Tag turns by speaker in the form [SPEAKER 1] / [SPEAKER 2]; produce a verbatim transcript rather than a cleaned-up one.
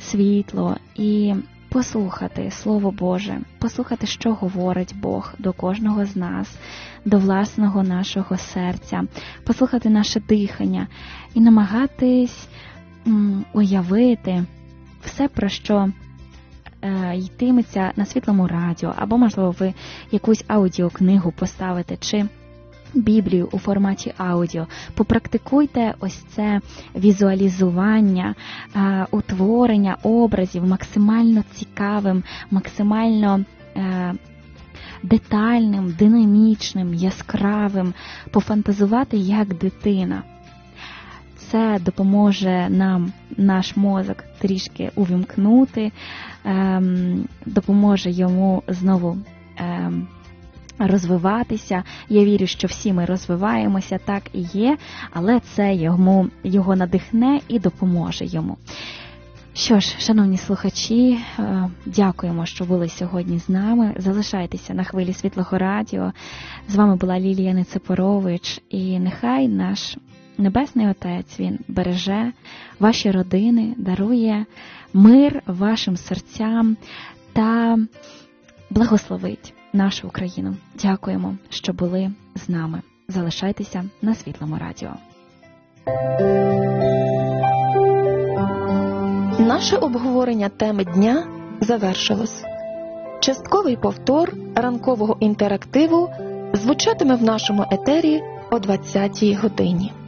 [SPEAKER 1] світло і послухати Слово Боже, послухати, що говорить Бог до кожного з нас, до власного нашого серця, послухати наше дихання і намагатись м, уявити все, про що е, йтиметься на Світлому радіо, або, можливо, ви якусь аудіокнигу поставите, чи Біблію у форматі аудіо. Попрактикуйте ось це візуалізування, е, утворення образів максимально цікавим, максимально е, детальним, динамічним, яскравим, пофантазувати як дитина. Це допоможе нам наш мозок трішки увімкнути, е, допоможе йому знову е, розвиватися. Я вірю, що всі ми розвиваємося, так і є, але це йому, його надихне і допоможе йому. Що ж, шановні слухачі, дякуємо, що були сьогодні з нами. Залишайтеся на хвилі Світлого радіо. З вами була Лілія Нецепорович, і нехай наш Небесний Отець, Він береже ваші родини, дарує мир вашим серцям та благословить нашу Україну. Дякуємо, що були з нами. Залишайтеся на Світлому радіо.
[SPEAKER 2] Наше обговорення теми дня завершилось. Частковий повтор ранкового інтерактиву звучатиме в нашому етері о двадцятій годині.